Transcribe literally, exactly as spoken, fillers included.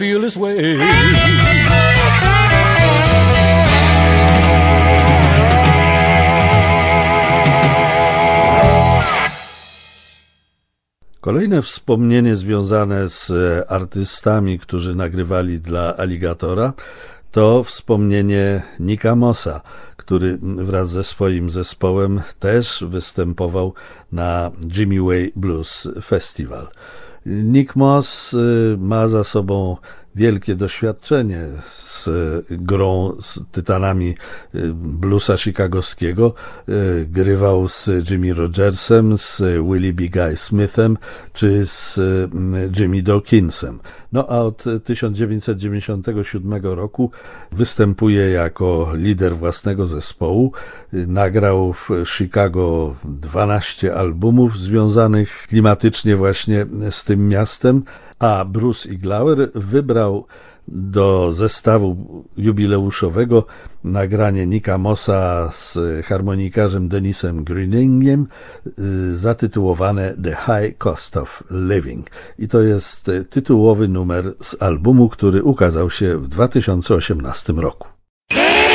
Feel this way. Kolejne wspomnienie związane z artystami, którzy nagrywali dla Alligatora, to wspomnienie Nicka Mossa, który wraz ze swoim zespołem też występował na Jimmy Way Blues Festival. Nick Moss ma za sobą wielkie doświadczenie z grą z tytanami bluesa chicagowskiego. Grywał z Jimmy Rogersem, z Willie B. Guy Smithem czy z Jimmy Dawkinsem. No a od tysiąc dziewięćset dziewięćdziesiątego siódmego roku występuje jako lider własnego zespołu. Nagrał w Chicago dwanaście albumów związanych klimatycznie właśnie z tym miastem, a Bruce Iglauer wybrał do zestawu jubileuszowego nagranie Nicka Mossa z harmonikarzem Denisem Greeningiem zatytułowane The High Cost of Living. I to jest tytułowy numer z albumu, który ukazał się w dwa tysiące osiemnastym roku.